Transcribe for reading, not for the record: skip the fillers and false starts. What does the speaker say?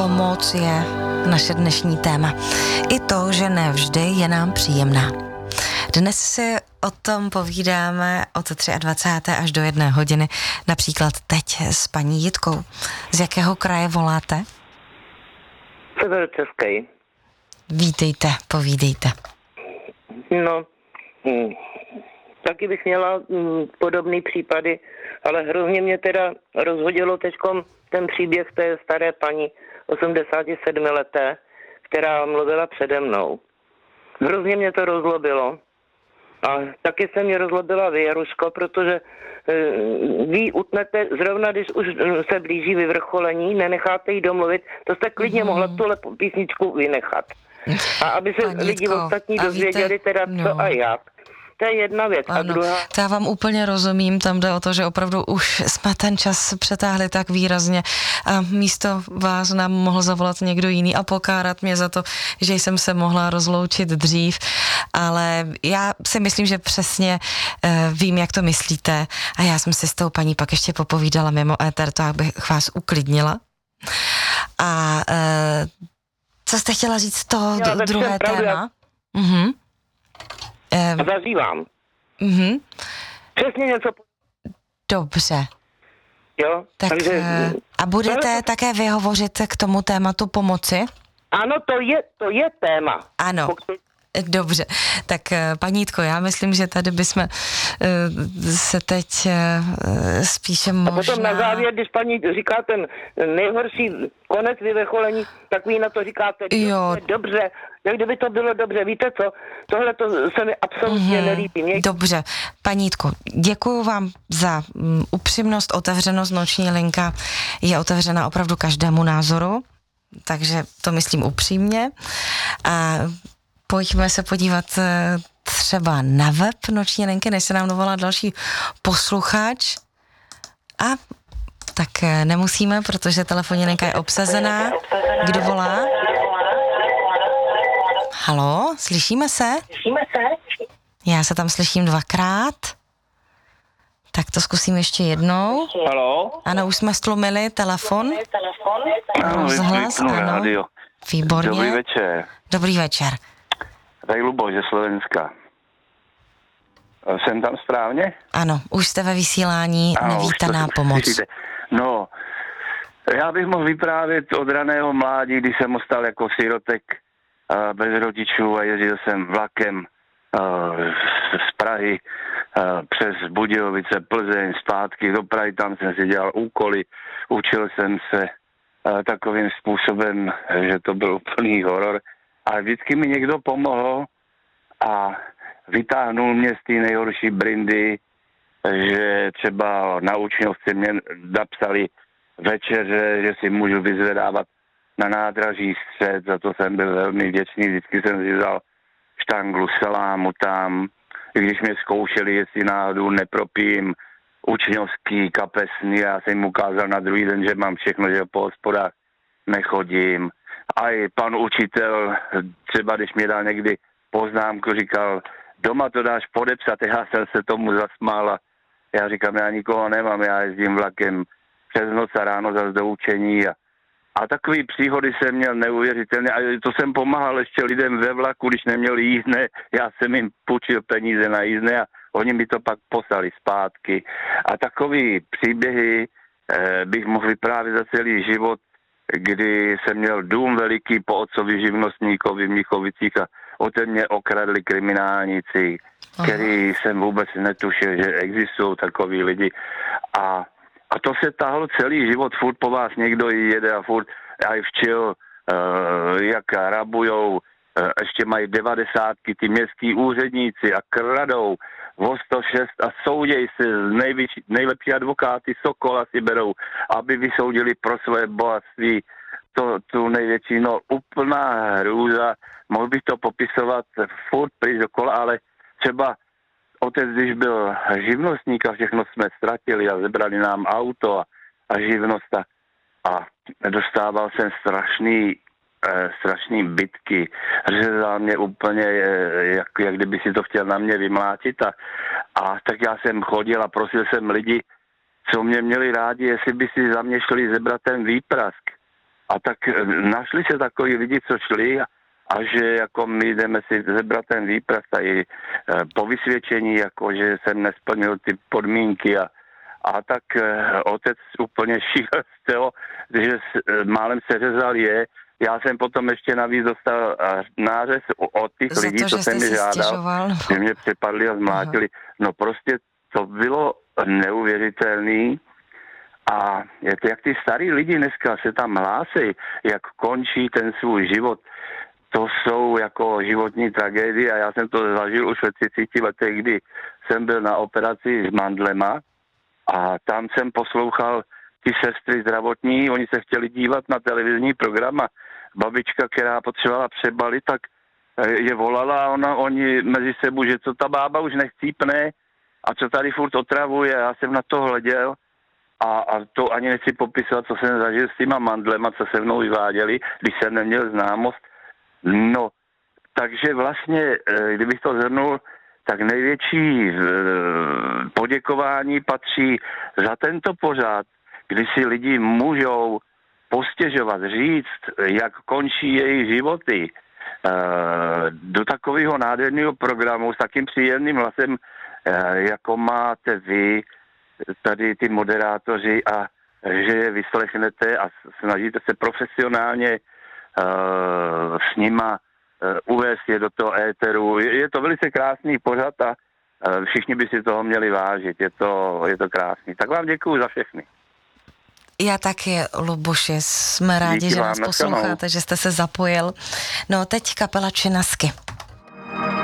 Pomoc je naše dnešní téma. I to, že ne vždy je nám příjemná. Dnes si o tom povídáme od 23. až do 1 hodiny, například teď s paní Jitkou. Z jakého kraje voláte? Severočeský. Vítejte, povídejte. No, taky bych měla podobný případy, ale hrozně mě teda rozhodilo teďkom ten příběh té staré paní 87leté, která mluvila přede mnou. Hrozně mě to rozlobilo. A taky se mě rozlobila vy, Jaruško, protože vy utnete, zrovna když už se blíží vyvrcholení, nenecháte jí domluvit, to jste klidně mohla tuhle písničku vynechat. A aby se lidi ostatní dozvěděli teda co a jak. To je jedna věc. Ano, a druhá... to já vám úplně rozumím, tam jde o to, že opravdu už jsme ten čas přetáhli tak výrazně a místo vás nám mohl zavolat někdo jiný a pokárat mě za to, že jsem se mohla rozloučit dřív, ale já si myslím, že přesně vím, jak to myslíte a já jsem si s tou paní pak ještě popovídala mimo éter, to abych vás uklidnila. A co jste chtěla říct to druhé téma? Zažívám. Přesně něco. Dobře. Jo? Tak, takže... A budete také vy hovořit k tomu tématu pomoci? Ano, to je téma. Ano. Dobře, tak paní Jitko, já myslím, že tady bychom se teď spíše možná... A potom na závěr, když paní říká ten nejhorší konec vyvrcholení, tak vy na to říkáte, jo. Dobře, jak kdyby to bylo dobře. Víte co, tohle to se mi absolutně nelíbí. Dobře, paní Jitko, děkuju vám za upřímnost, otevřenost. Noční linka je otevřena opravdu každému názoru, takže to myslím upřímně. A pojďme se podívat třeba na web Noční linky, než se nám dovolá další posluchač. A tak nemusíme, protože telefonní linka je obsazená. Kdo volá? Haló, slyšíme se? Já se tam slyším 2krát. Tak to zkusím ještě jednou. Haló? Ano, už jsme stlumili telefon. Rozhlas, ano. Výborně. Dobrý večer. Dobrý večer. Tak Luboš ze Slovenska. Jsem tam správně? Ano, už jste ve vysílání, nevítaná pomoc. Slyšíte. No, já bych mohl vyprávět od raného mládí, když jsem ostal jako sirotek bez rodičů a jezdil jsem vlakem z Prahy přes Budějovice, Plzeň, zpátky do Prahy, tam jsem si dělal úkoly, učil jsem se takovým způsobem, že to byl úplný horor. A vždycky mi někdo pomohl a vytáhnul mě z té nejhorší brindy, že třeba na učňovce mě napsali večeře, že si můžu vyzvedávat na nádraží Střed, za to jsem byl velmi vděčný, vždycky jsem si vzal štanglu salámu tam, i když mě zkoušeli, jestli náhodou nepropijím učňovský kapesný, já jsem jim ukázal na druhý den, že mám všechno, že po hospodách nechodím. A i pan učitel, třeba když mě dal někdy poznámku, říkal, doma to dáš podepsat, já jsem se tomu zasmál a já říkám, já nikoho nemám, já jezdím vlakem přes noc a ráno zase do učení a takový příhody jsem měl neuvěřitelné a to jsem pomáhal ještě lidem ve vlaku, když neměli jízdné, já jsem jim půjčil peníze na jízdné a oni mi to pak poslali zpátky a takový příběhy bych mohl vyprávět za celý život, kdy jsem měl dům veliký po otcovi živnostníkovi v Míchovicích a o ten mě okradli kriminálníci, který jsem vůbec netušil, že existují takový lidi. A to se tahlo celý život, furt po vás někdo jede a furt aj včil, jak rabujou, ještě mají 90, ty městský úředníci a kradou o 106 a soudějí se nejlepší advokáty Sokola si berou, aby vysoudili pro své bohatství tu největší, no úplná hrůza. Mohl bych to popisovat furt pryč dokola, ale třeba otec, když byl živnostník a všechno jsme ztratili a zebrali nám auto a živnost a dostával jsem strašný bitky. Řezal mě úplně, jak kdyby si to chtěl na mě vymlátit a tak já jsem chodil a prosil jsem lidi, co mě měli rádi, jestli by si za mě šli zebrat ten výprask. A tak našli se takový lidi, co šli a že jako my jdeme si zebrat ten výprav tady po vysvědčení, jako že jsem nesplnil ty podmínky a tak otec úplně šíl z toho, že málem seřezal je. Já jsem potom ještě navíc dostal nářez od těch Za lidí, to, co že jsem mi jste si žádal, stěžoval, no. že mě přepadli a zmlátili. No prostě to bylo neuvěřitelný. A je to, jak ty starý lidi dneska se tam hlásí, jak končí ten svůj život, to jsou jako životní tragédie a já jsem to zažil už ve 30 letech, kdy jsem byl na operaci s mandlema a tam jsem poslouchal ty sestry zdravotní, oni se chtěli dívat na televizní program a babička, která potřebovala přebalit, tak je volala a oni mezi sebou, že co ta bába už nechcípne a co tady furt otravuje. Já jsem na to hleděl a to ani nechci popisovat, co jsem zažil s těma mandlema, co se mnou vyváděli, když jsem neměl známost. No, takže vlastně, kdybych to zhrnul, tak největší poděkování patří za tento pořad, kdy si lidi můžou postěžovat, říct, jak končí jejich životy, do takového nádherného programu s takým příjemným hlasem, jako máte vy, tady ty moderátoři, a že je vyslechnete a snažíte se profesionálně s nima uvést je do toho éteru. Je to velice krásný pořad a všichni by si toho měli vážit. Je to krásný. Tak vám děkuju za všechny. Já taky, Luboši, jsme rádi, Díky že vám, nás nashledanou. posloucháte, že jste se zapojil. No teď kapela Činasky.